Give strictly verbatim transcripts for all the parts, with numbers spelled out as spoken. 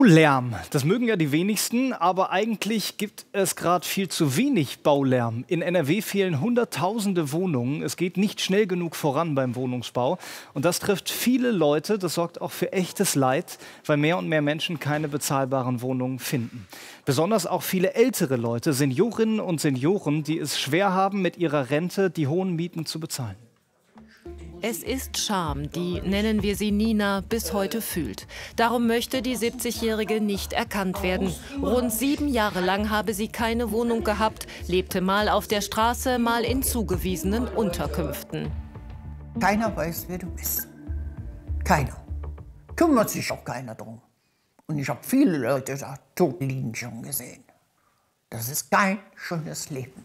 Lärm, das mögen ja die wenigsten, aber eigentlich gibt es gerade viel zu wenig Baulärm. In N R W fehlen Hunderttausende Wohnungen. Es geht nicht schnell genug voran beim Wohnungsbau. Und das trifft viele Leute. Das sorgt auch für echtes Leid, weil mehr und mehr Menschen keine bezahlbaren Wohnungen finden. Besonders auch viele ältere Leute, Seniorinnen und Senioren, die es schwer haben, mit ihrer Rente die hohen Mieten zu bezahlen. Es ist Scham, die, nennen wir sie Nina, bis heute fühlt. Darum möchte die siebzigjährige nicht erkannt werden. Rund sieben Jahre lang habe sie keine Wohnung gehabt, lebte mal auf der Straße, mal in zugewiesenen Unterkünften. Keiner weiß, wer du bist. Keiner. Kümmert sich auch keiner drum. Und ich habe viele Leute da tot liegen schon gesehen. Das ist kein schönes Leben.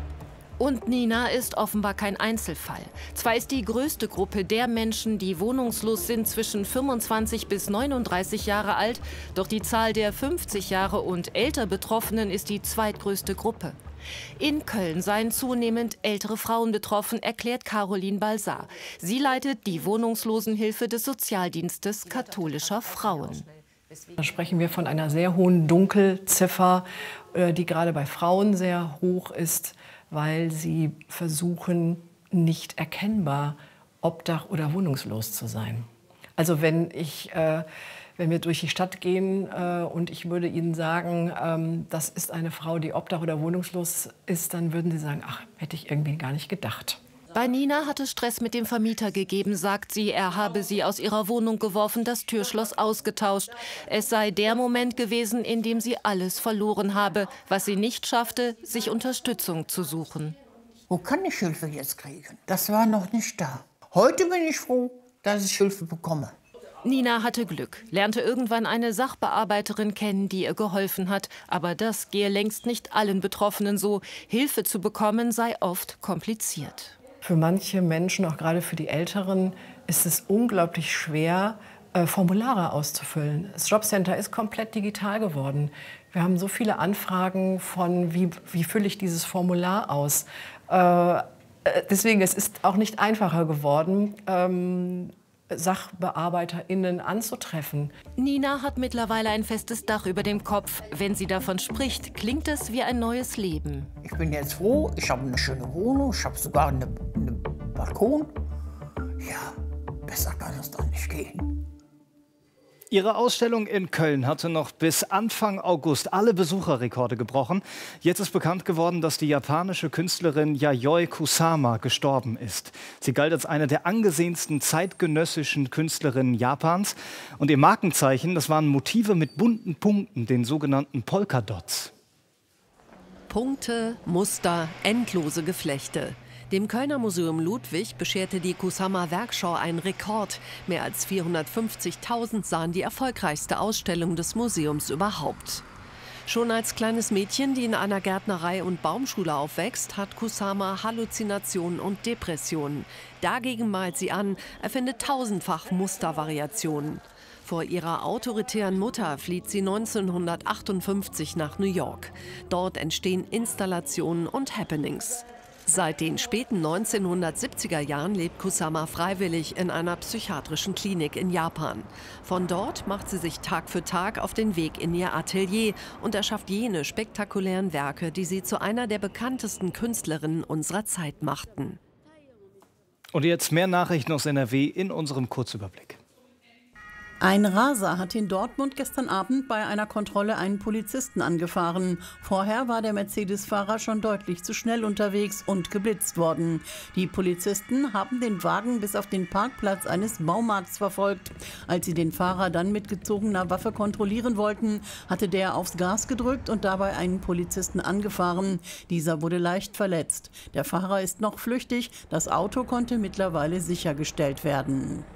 Und Nina ist offenbar kein Einzelfall. Zwar ist die größte Gruppe der Menschen, die wohnungslos sind, zwischen fünfundzwanzig bis neununddreißig Jahre alt, doch die Zahl der fünfzig Jahre und älter Betroffenen ist die zweitgrößte Gruppe. In Köln seien zunehmend ältere Frauen betroffen, erklärt Caroline Balsar. Sie leitet die Wohnungslosenhilfe des Sozialdienstes katholischer Frauen. Da sprechen wir von einer sehr hohen Dunkelziffer, die gerade bei Frauen sehr hoch ist, weil sie versuchen, nicht erkennbar obdach- oder wohnungslos zu sein. Also wenn, ich, äh, wenn wir durch die Stadt gehen äh, und ich würde Ihnen sagen, ähm, das ist eine Frau, die obdach- oder wohnungslos ist, dann würden Sie sagen, ach, hätte ich irgendwie gar nicht gedacht. Bei Nina hat es Stress mit dem Vermieter gegeben, sagt sie. Er habe sie aus ihrer Wohnung geworfen, das Türschloss ausgetauscht. Es sei der Moment gewesen, in dem sie alles verloren habe, was sie nicht schaffte, sich Unterstützung zu suchen. Wo kann ich Hilfe jetzt kriegen? Das war noch nicht da. Heute bin ich froh, dass ich Hilfe bekomme. Nina hatte Glück, lernte irgendwann eine Sachbearbeiterin kennen, die ihr geholfen hat. Aber das gehe längst nicht allen Betroffenen so. Hilfe zu bekommen sei oft kompliziert. Für manche Menschen, auch gerade für die Älteren, ist es unglaublich schwer, äh, Formulare auszufüllen. Das Jobcenter ist komplett digital geworden. Wir haben so viele Anfragen von, wie, wie fülle ich dieses Formular aus. Äh, deswegen, es ist auch nicht einfacher geworden, ähm, SachbearbeiterInnen anzutreffen. Nina hat mittlerweile ein festes Dach über dem Kopf. Wenn sie davon spricht, klingt es wie ein neues Leben. Ich bin jetzt froh, ich habe eine schöne Wohnung, ich habe sogar einen eine Balkon. Ja, besser kann es doch nicht gehen. Ihre Ausstellung in Köln hatte noch bis Anfang August alle Besucherrekorde gebrochen. Jetzt ist bekannt geworden, dass die japanische Künstlerin Yayoi Kusama gestorben ist. Sie galt als eine der angesehensten zeitgenössischen Künstlerinnen Japans. Und ihr Markenzeichen, das waren Motive mit bunten Punkten, den sogenannten Polkadots. Punkte, Muster, endlose Geflechte. Dem Kölner Museum Ludwig bescherte die Kusama-Werkschau einen Rekord. Mehr als vierhundertfünfzigtausend sahen die erfolgreichste Ausstellung des Museums überhaupt. Schon als kleines Mädchen, die in einer Gärtnerei und Baumschule aufwächst, hat Kusama Halluzinationen und Depressionen. Dagegen malt sie an, erfindet tausendfach Mustervariationen. Vor ihrer autoritären Mutter flieht sie neunzehnhundertachtundfünfzig nach New York. Dort entstehen Installationen und Happenings. Seit den späten neunzehnhundertsiebziger Jahren lebt Kusama freiwillig in einer psychiatrischen Klinik in Japan. Von dort macht sie sich Tag für Tag auf den Weg in ihr Atelier und erschafft jene spektakulären Werke, die sie zu einer der bekanntesten Künstlerinnen unserer Zeit machten. Und jetzt mehr Nachrichten aus N R W in unserem Kurzüberblick. Ein Raser hat in Dortmund gestern Abend bei einer Kontrolle einen Polizisten angefahren. Vorher war der Mercedes-Fahrer schon deutlich zu schnell unterwegs und geblitzt worden. Die Polizisten haben den Wagen bis auf den Parkplatz eines Baumarkts verfolgt. Als sie den Fahrer dann mit gezogener Waffe kontrollieren wollten, hatte der aufs Gas gedrückt und dabei einen Polizisten angefahren. Dieser wurde leicht verletzt. Der Fahrer ist noch flüchtig. Das Auto konnte mittlerweile sichergestellt werden.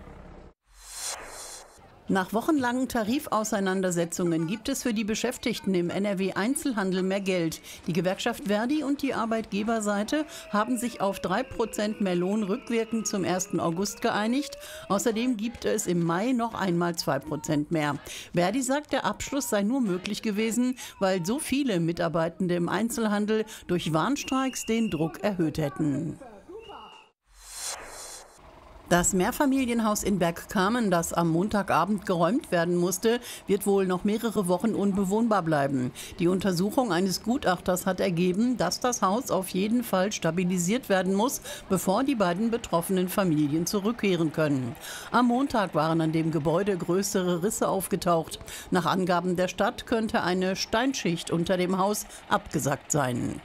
Nach wochenlangen Tarifauseinandersetzungen gibt es für die Beschäftigten im N R W-Einzelhandel mehr Geld. Die Gewerkschaft Verdi und die Arbeitgeberseite haben sich auf drei Prozent mehr Lohn rückwirkend zum ersten August geeinigt. Außerdem gibt es im Mai noch einmal zwei Prozent mehr. Verdi sagt, der Abschluss sei nur möglich gewesen, weil so viele Mitarbeitende im Einzelhandel durch Warnstreiks den Druck erhöht hätten. Das Mehrfamilienhaus in Bergkamen, das am Montagabend geräumt werden musste, wird wohl noch mehrere Wochen unbewohnbar bleiben. Die Untersuchung eines Gutachters hat ergeben, dass das Haus auf jeden Fall stabilisiert werden muss, bevor die beiden betroffenen Familien zurückkehren können. Am Montag waren an dem Gebäude größere Risse aufgetaucht. Nach Angaben der Stadt könnte eine Steinschicht unter dem Haus abgesackt sein.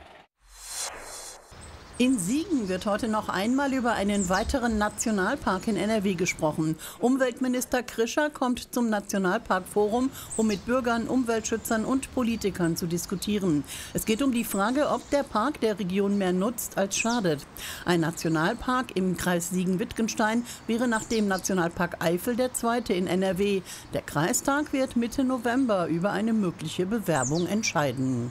In Siegen wird heute noch einmal über einen weiteren Nationalpark in N R W gesprochen. Umweltminister Krischer kommt zum Nationalparkforum, um mit Bürgern, Umweltschützern und Politikern zu diskutieren. Es geht um die Frage, ob der Park der Region mehr nutzt als schadet. Ein Nationalpark im Kreis Siegen-Wittgenstein wäre nach dem Nationalpark Eifel der zweite in N R W. Der Kreistag wird Mitte November über eine mögliche Bewerbung entscheiden.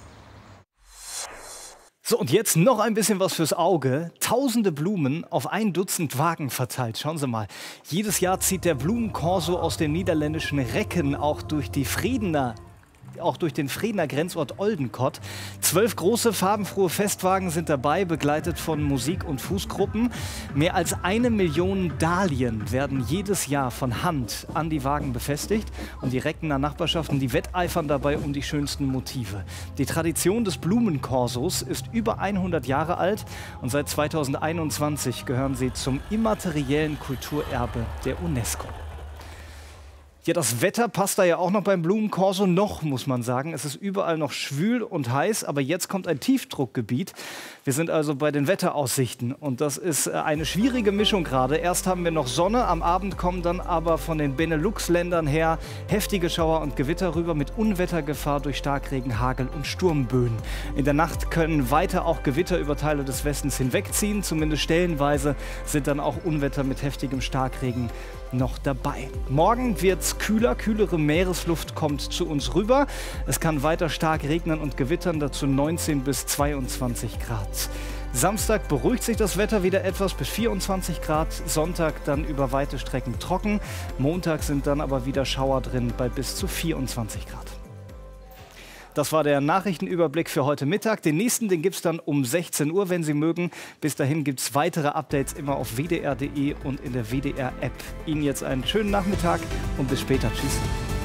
So, und jetzt noch ein bisschen was fürs Auge. Tausende Blumen auf ein Dutzend Wagen verteilt. Schauen Sie mal. Jedes Jahr zieht der Blumenkorso aus dem niederländischen Recken auch durch die Friedener auch durch den Friedener Grenzort Oldenkott. Zwölf große, farbenfrohe Festwagen sind dabei, begleitet von Musik- und Fußgruppen. Mehr als eine Million Dahlien werden jedes Jahr von Hand an die Wagen befestigt. Und die Reckener Nachbarschaften, die wetteifern dabei um die schönsten Motive. Die Tradition des Blumenkorsos ist über hundert Jahre alt und seit zweitausendeinundzwanzig gehören sie zum immateriellen Kulturerbe der UNESCO. Ja, das Wetter passt da ja auch noch beim Blumenkorso noch, muss man sagen. Es ist überall noch schwül und heiß, aber jetzt kommt ein Tiefdruckgebiet. Wir sind also bei den Wetteraussichten und das ist eine schwierige Mischung gerade. Erst haben wir noch Sonne, am Abend kommen dann aber von den Benelux-Ländern her heftige Schauer und Gewitter rüber mit Unwettergefahr durch Starkregen, Hagel und Sturmböen. In der Nacht können weiter auch Gewitter über Teile des Westens hinwegziehen. Zumindest stellenweise sind dann auch Unwetter mit heftigem Starkregen noch dabei. Morgen wird es kühler, kühlere Meeresluft kommt zu uns rüber. Es kann weiter stark regnen und gewittern, dazu neunzehn bis zweiundzwanzig Grad. Samstag beruhigt sich das Wetter wieder etwas bis vierundzwanzig Grad. Sonntag dann über weite Strecken trocken. Montag sind dann aber wieder Schauer drin bei bis zu vierundzwanzig Grad. Das war der Nachrichtenüberblick für heute Mittag. Den nächsten, den gibt es dann um sechzehn Uhr, wenn Sie mögen. Bis dahin gibt es weitere Updates immer auf w d r punkt d e und in der W D R-App. Ihnen jetzt einen schönen Nachmittag und bis später. Tschüss.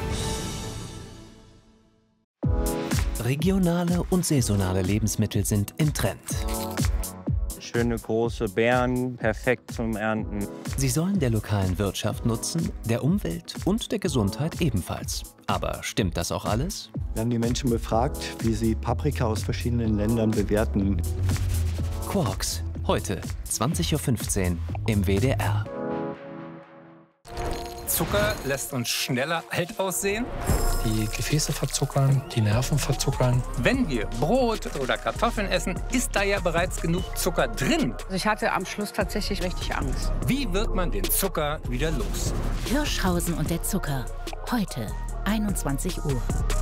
Regionale und saisonale Lebensmittel sind im Trend. Schöne große Beeren, perfekt zum Ernten. Sie sollen der lokalen Wirtschaft nutzen, der Umwelt und der Gesundheit ebenfalls. Aber stimmt das auch alles? Wir haben die Menschen befragt, wie sie Paprika aus verschiedenen Ländern bewerten. Quarks, heute zwanzig Uhr fünfzehn im W D R. Zucker lässt uns schneller alt aussehen. Die Gefäße verzuckern, die Nerven verzuckern. Wenn wir Brot oder Kartoffeln essen, ist da ja bereits genug Zucker drin. Also ich hatte am Schluss tatsächlich richtig Angst. Wie wird man den Zucker wieder los? Hirschhausen und der Zucker. Heute, einundzwanzig Uhr.